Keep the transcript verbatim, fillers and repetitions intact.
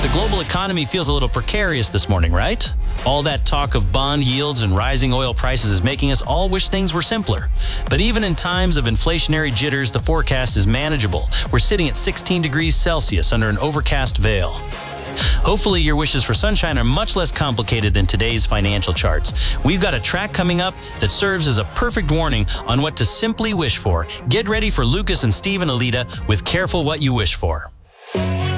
The global economy feels a little precarious this morning, right? All that talk of bond yields and rising oil prices is making us all wish things were simpler. But even in times of inflationary jitters, the forecast is manageable. We're sitting at sixteen degrees Celsius under an overcast veil. Hopefully your wishes for sunshine are much less complicated than today's financial charts. We've got a track coming up that serves as a perfect warning on what to simply wish for. Get ready for Lucas and Steve and Alita with Careful What You Wish For.